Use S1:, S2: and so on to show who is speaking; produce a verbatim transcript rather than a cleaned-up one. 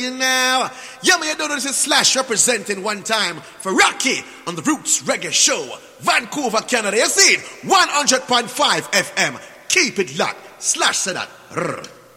S1: you now. Yeah, man, you don't know this is Slash representing one time for Rocky on the Roots Reggae Show, Vancouver, Canada. You see it? one hundred point five F M. Keep it locked. Slash said that. Rrr.